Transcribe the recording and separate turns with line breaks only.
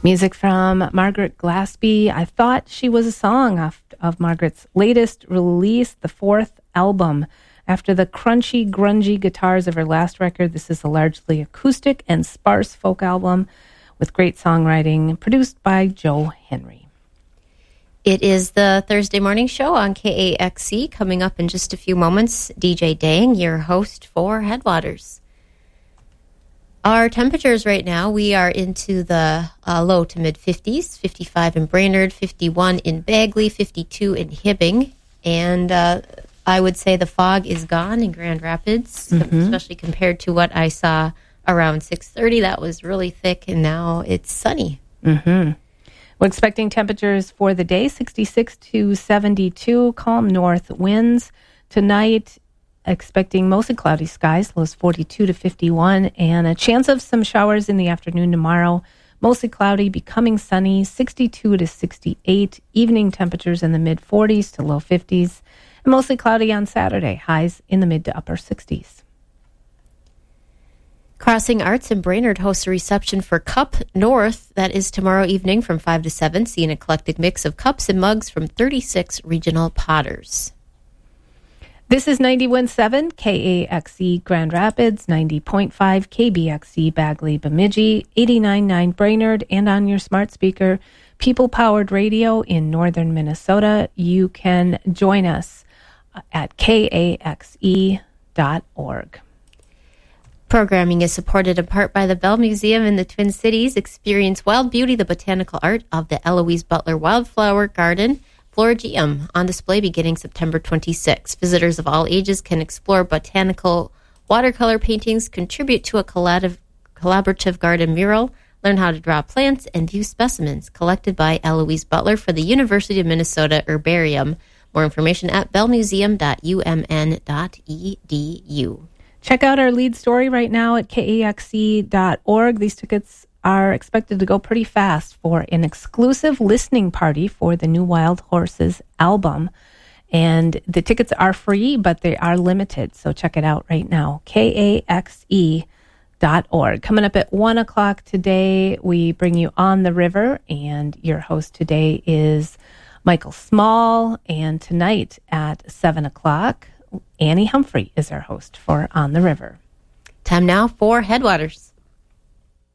Music from Margaret Glaspie. I thought she was a song of Margaret's latest release, the fourth album. After the crunchy, grungy guitars of her last record, this is a largely acoustic and sparse folk album with great songwriting, produced by Joe Henry.
It is the Thursday morning show on KAXE. Coming up in just a few moments, DJ Dang, your host for Headwaters. Our temperatures right now, we are into the low to mid-50s, 55 in Brainerd, 51 in Bagley, 52 in Hibbing. And I would say the fog is gone in Grand Rapids, especially compared to what I saw around 6:30. That was really thick, and now it's sunny.
We're expecting temperatures for the day, 66 to 72, calm north winds. Tonight, expecting mostly cloudy skies, lows 42 to 51, and a chance of some showers in the afternoon tomorrow. Mostly cloudy, becoming sunny, 62 to 68. Evening temperatures in the mid-40s to low 50s. And mostly cloudy on Saturday, highs in the mid to upper 60s.
Crossing Arts in Brainerd hosts a reception for Cup North. That is tomorrow evening from 5 to 7. See an eclectic mix of cups and mugs from 36 regional potters.
This is 91.7 KAXE Grand Rapids, 90.5 KBXE Bagley Bemidji, 89.9 Brainerd, and on your smart speaker, people-powered radio in northern Minnesota. You can join us at kaxe.org.
Programming is supported in part by the Bell Museum in the Twin Cities. Experience wild beauty, the botanical art of the Eloise Butler Wildflower Garden, Florigeum, on display beginning September 26. Visitors of all ages can explore botanical watercolor paintings, contribute to a collaborative garden mural, learn how to draw plants, and view specimens collected by Eloise Butler for the University of Minnesota Herbarium. More information at bellmuseum.umn.edu.
Check out our lead story right now at kaxe.org. These tickets are expected to go pretty fast for an exclusive listening party for the new Wild Horses album. And the tickets are free, but they are limited. So check it out right now, kaxe.org. Coming up at 1 o'clock today, we bring you On the River, and your host today is Michael Small. And tonight at 7 o'clock, Annie Humphrey is our host for On the River.
Time now for Headwaters.